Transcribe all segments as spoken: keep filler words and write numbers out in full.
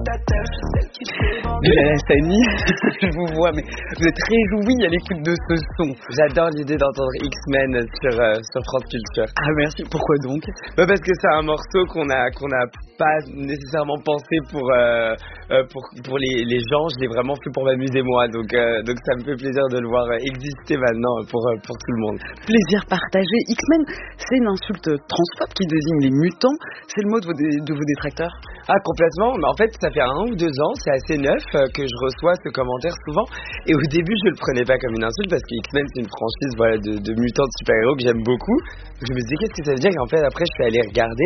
Bilal Hassani, je vous vois, mais vous êtes réjouis à l'écoute de ce son. J'adore l'idée d'entendre X-Men sur, euh, sur France Culture. Ah merci, pourquoi donc? Bah parce que c'est un morceau qu'on a qu'on a pas nécessairement pensé pour euh, euh, pour pour les, les gens. Je l'ai vraiment fait pour m'amuser moi, donc euh, donc ça me fait plaisir de le voir exister maintenant pour euh, pour tout le monde. Plaisir partagé. X-Men, c'est une insulte transphobe qui désigne les mutants. C'est le mot de vos, dé- de vos détracteurs? Ah complètement, mais en fait ça fait un ou deux ans, c'est assez neuf euh, que je reçois ce commentaire souvent, et au début je le prenais pas comme une insulte parce que X-Men c'est une franchise voilà de, de mutants de super-héros que j'aime beaucoup. Donc je me disais qu'est-ce que ça veut dire, et en fait après je suis allé regarder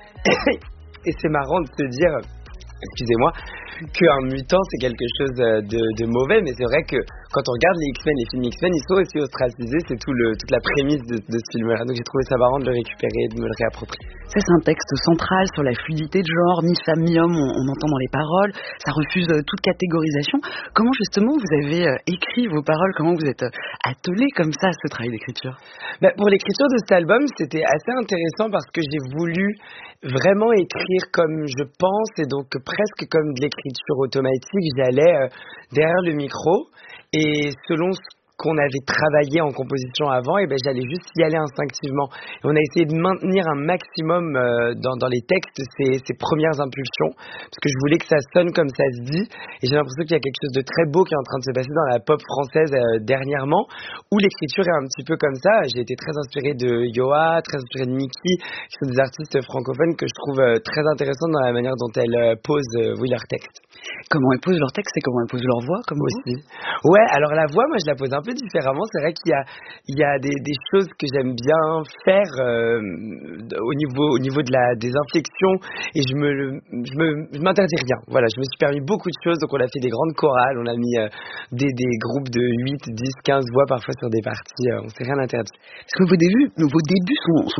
et c'est marrant de se dire, excusez-moi, qu'un mutant c'est quelque chose de, de mauvais, mais c'est vrai que quand on regarde les X-Men, les films X-Men, ils sont aussi ostracisés, c'est tout le, toute la prémisse de, de ce film-là, donc j'ai trouvé ça marrant de le récupérer et de me le réapproprier. Ça, c'est un texte central sur la fluidité de genre, ni femme ni homme, on, on entend dans les paroles, ça refuse euh, toute catégorisation. Comment justement vous avez euh, écrit vos paroles, comment vous êtes euh, attelé comme ça à ce travail d'écriture? Bah, pour l'écriture de cet album, c'était assez intéressant parce que j'ai voulu vraiment écrire comme je pense, et donc presque comme de l'écriture automatique. J'allais euh, derrière le micro et selon ce qu'on avait travaillé en composition avant, et ben j'allais juste y aller instinctivement. Et on a essayé de maintenir un maximum euh, dans, dans les textes ces, ces premières impulsions, parce que je voulais que ça sonne comme ça se dit. Et j'ai l'impression qu'il y a quelque chose de très beau qui est en train de se passer dans la pop française euh, dernièrement, où l'écriture est un petit peu comme ça. J'ai été très inspiré de Yoa, très inspiré de Miki, qui sont des artistes francophones que je trouve euh, très intéressantes dans la manière dont elles euh, posent euh, oui, leurs textes. Comment elles posent leur texte et comment elles posent leur voix, comme aussi. Ouais, alors la voix, moi je la pose un peu différemment. C'est vrai qu'il y a, il y a des, des choses que j'aime bien faire euh, au niveau, au niveau de la, des inflexions, et je me, je me, je m'interdis rien. Voilà, je me suis permis beaucoup de choses. Donc on a fait des grandes chorales, on a mis euh, des, des groupes de huit, dix, quinze voix parfois sur des parties. Euh, on s'est rien interdit. Parce que vos débuts, vos débuts sont, sont